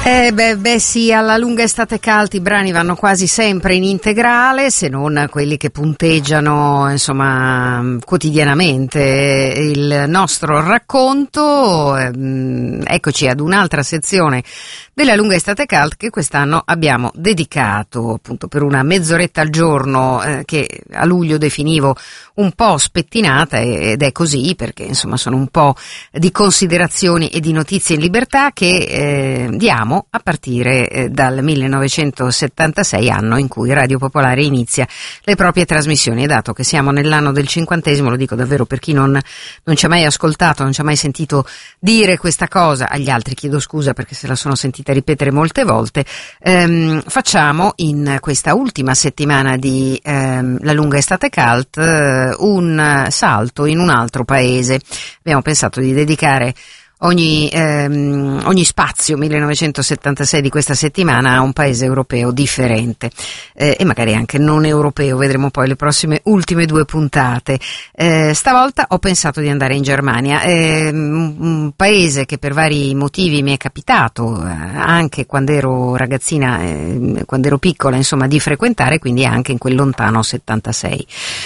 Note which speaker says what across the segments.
Speaker 1: Sì, alla lunga estate cult i brani vanno quasi sempre in integrale, se non quelli che punteggiano, insomma, quotidianamente il nostro racconto. Eccoci ad un'altra sezione della lunga estate cult che quest'anno abbiamo dedicato appunto per una mezz'oretta al giorno, che a luglio definivo un po' spettinata, ed è così perché insomma sono un po' di considerazioni e di notizie in libertà che diamo a partire dal 1976, anno in cui Radio Popolare inizia le proprie trasmissioni. E dato che siamo nell'anno del 50°, lo dico davvero per chi non ci ha mai ascoltato, non ci ha mai sentito dire questa cosa, agli altri chiedo scusa perché se la sono sentita ripetere molte volte, facciamo in questa ultima settimana di la lunga estate cult un salto in un altro paese. Abbiamo pensato di dedicare ogni spazio 1976 di questa settimana a un paese europeo differente, e magari anche non europeo, vedremo poi le ultime due puntate. Stavolta ho pensato di andare in Germania, un paese che per vari motivi mi è capitato anche quando ero ragazzina, quando ero piccola, insomma, di frequentare, quindi anche in quel lontano 76.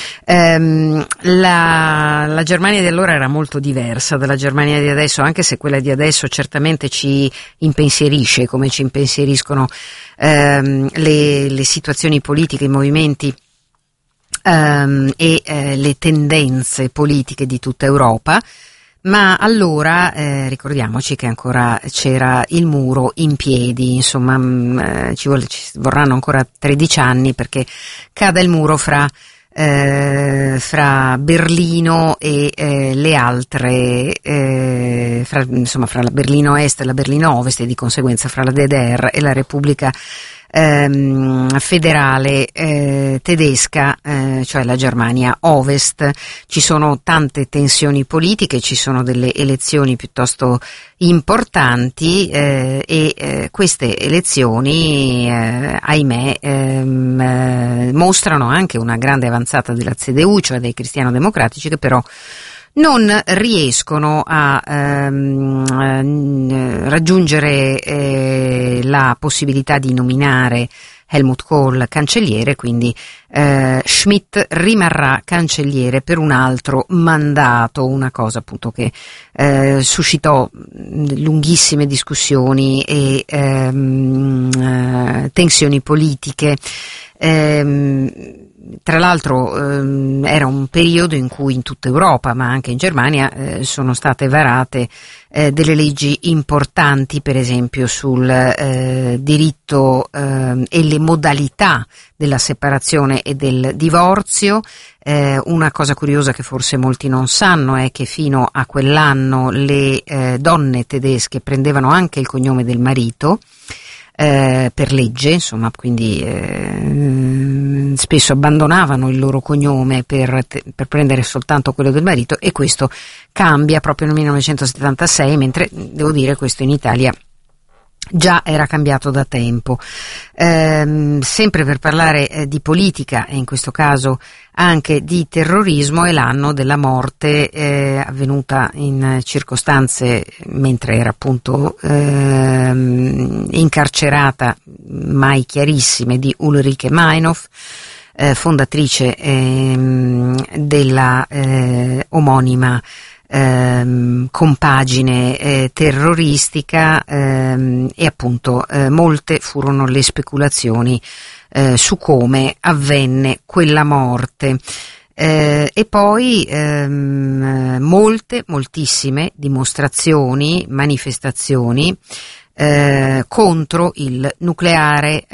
Speaker 1: La Germania di allora era molto diversa dalla Germania di adesso, anche se quella di adesso certamente ci impensierisce, come ci impensieriscono le situazioni politiche, i movimenti e le tendenze politiche di tutta Europa. Ma allora ricordiamoci che ancora c'era il muro in piedi, insomma, ci vorranno ancora 13 anni perché cada il muro fra Berlino e le altre, fra la Berlino Est e la Berlino Ovest, e di conseguenza fra la DDR e la Repubblica federale tedesca, cioè la Germania Ovest. Ci sono tante tensioni politiche, ci sono delle elezioni piuttosto importanti, e queste elezioni ahimè mostrano anche una grande avanzata della CDU, cioè dei cristiano-democratici, che però non riescono a raggiungere la possibilità di nominare Helmut Kohl cancelliere, quindi Schmidt rimarrà cancelliere per un altro mandato, una cosa appunto che suscitò lunghissime discussioni e tensioni politiche. Tra l'altro era un periodo in cui in tutta Europa, ma anche in Germania, sono state varate delle leggi importanti, per esempio sul diritto e le modalità della separazione e del divorzio. Una cosa curiosa che forse molti non sanno è che fino a quell'anno le donne tedesche prendevano anche il cognome del marito, per legge, insomma, quindi spesso abbandonavano il loro cognome per prendere soltanto quello del marito, e questo cambia proprio nel 1976, mentre devo dire questo in Italia già era cambiato da tempo. Sempre per parlare di politica, e in questo caso anche di terrorismo, è l'anno della morte avvenuta in circostanze mentre era appunto incarcerata, mai chiarissime, di Ulrike Meinhof, fondatrice della omonima compagine terroristica, e appunto molte furono le speculazioni su come avvenne quella morte, e poi moltissime dimostrazioni, manifestazioni contro il nucleare,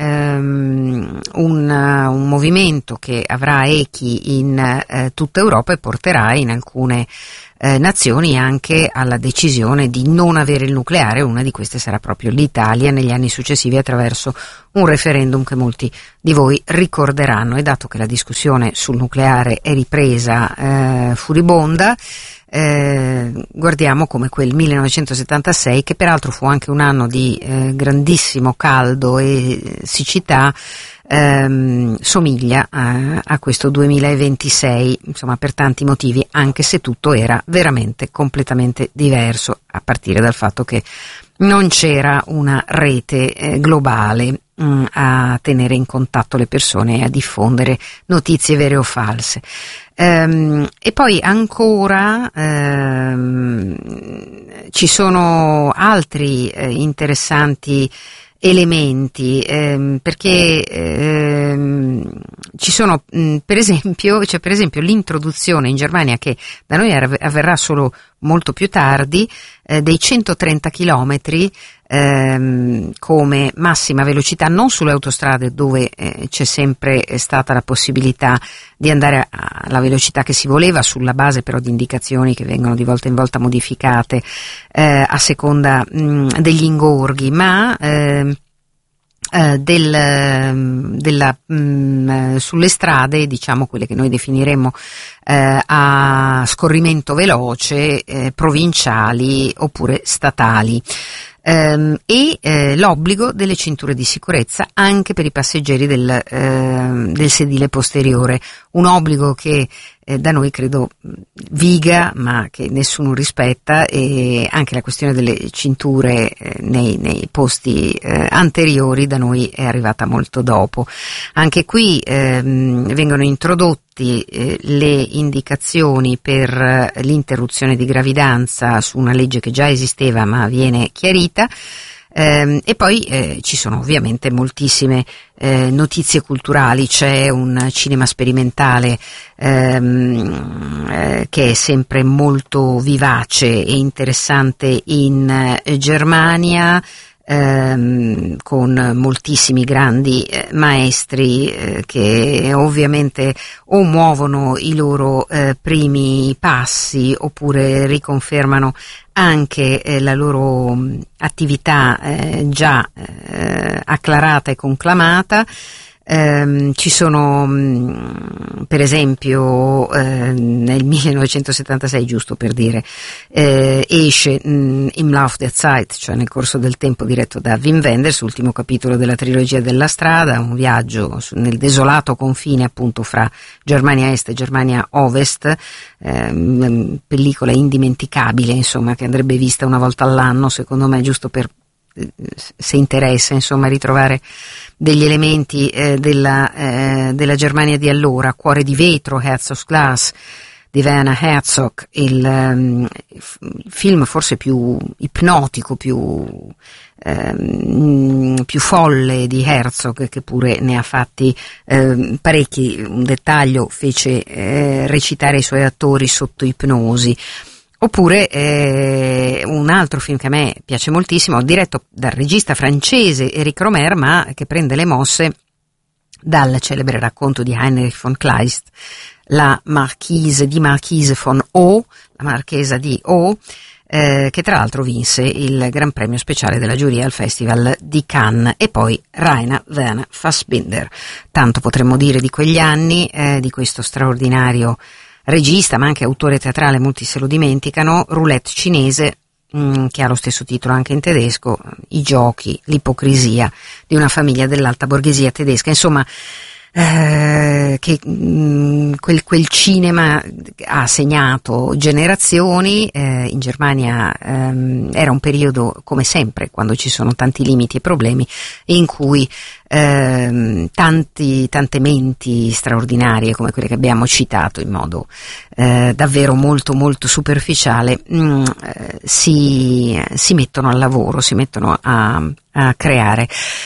Speaker 1: un movimento che avrà echi in tutta Europa e porterà in alcune nazioni anche alla decisione di non avere il nucleare. Una di queste sarà proprio l'Italia negli anni successivi, attraverso un referendum che molti di voi ricorderanno. E dato che la discussione sul nucleare è ripresa furibonda, guardiamo come quel 1976, che peraltro fu anche un anno di grandissimo caldo e siccità, somiglia a questo 2026, insomma, per tanti motivi, anche se tutto era veramente completamente diverso, a partire dal fatto che non c'era una rete globale a tenere in contatto le persone e a diffondere notizie vere o false. E poi ancora ci sono altri interessanti elementi, perché ci sono per esempio l'introduzione in Germania, che da noi avverrà solo molto più tardi, dei 130 chilometri come massima velocità, non sulle autostrade dove c'è sempre stata la possibilità di andare alla velocità che si voleva, sulla base però di indicazioni che vengono di volta in volta modificate a seconda degli ingorghi, ma sulle strade, diciamo quelle che noi definiremmo a scorrimento veloce, provinciali oppure statali. E l'obbligo delle cinture di sicurezza anche per i passeggeri del sedile posteriore, un obbligo che da noi credo viga ma che nessuno rispetta, e anche la questione delle cinture nei posti anteriori da noi è arrivata molto dopo. Anche qui vengono introdotti le indicazioni per l'interruzione di gravidanza su una legge che già esisteva ma viene chiarita. E poi ci sono ovviamente moltissime notizie culturali. C'è un cinema sperimentale che è sempre molto vivace e interessante in Germania, con moltissimi grandi maestri che ovviamente o muovono i loro primi passi oppure riconfermano anche la loro attività già acclarata e conclamata. Ci sono per esempio nel 1976, giusto per dire, esce Im Lauf der Zeit, cioè nel corso del tempo, diretto da Wim Wenders, ultimo capitolo della trilogia della strada, un viaggio nel desolato confine appunto fra Germania Est e Germania Ovest, pellicola indimenticabile, insomma, che andrebbe vista una volta all'anno, secondo me, giusto per, se interessa, insomma, ritrovare degli elementi della Germania di allora. Cuore di vetro, Herz aus Glas di Werner Herzog, il film forse più ipnotico, più folle di Herzog, che pure ne ha fatti parecchi. Un dettaglio: fece recitare i suoi attori sotto ipnosi. Oppure un altro film che a me piace moltissimo, diretto dal regista francese Eric Romer, ma che prende le mosse dal celebre racconto di Heinrich von Kleist, la Marquise von O, la Marchesa di O, che tra l'altro vinse il Gran Premio speciale della giuria al Festival di Cannes. E poi Rainer Werner Fassbinder. Tanto potremmo dire di quegli anni, di questo straordinario regista ma anche autore teatrale, molti se lo dimenticano. Roulette cinese, che ha lo stesso titolo anche in tedesco, I giochi, l'ipocrisia di una famiglia dell'alta borghesia tedesca. Insomma, quel cinema ha segnato generazioni. In Germania era un periodo, come sempre quando ci sono tanti limiti e problemi, in cui tante menti straordinarie come quelle che abbiamo citato in modo davvero molto molto superficiale si mettono al lavoro, si mettono a creare.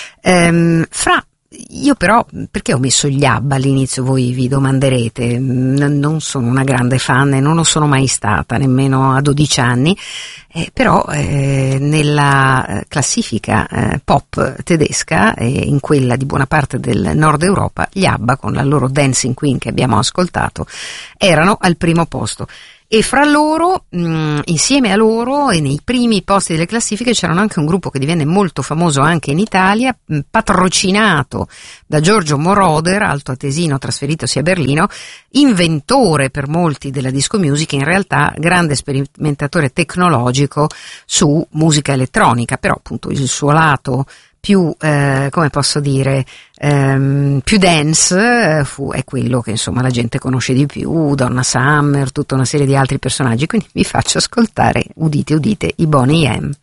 Speaker 1: Io però, perché ho messo gli ABBA all'inizio, voi vi domanderete. Non sono una grande fan e non lo sono mai stata, nemmeno a 12 anni, però nella classifica pop tedesca e in quella di buona parte del nord Europa, gli ABBA, con la loro Dancing Queen che abbiamo ascoltato, erano al primo posto. E fra loro, insieme a loro e nei primi posti delle classifiche, c'erano anche un gruppo che divenne molto famoso anche in Italia, patrocinato da Giorgio Moroder, altoatesino trasferitosi a Berlino, inventore per molti della disco music, in realtà grande sperimentatore tecnologico su musica elettronica, però appunto il suo lato più, come posso dire, più dance, è quello che insomma la gente conosce di più, Donna Summer, tutta una serie di altri personaggi, quindi vi faccio ascoltare, udite udite, i Boney M.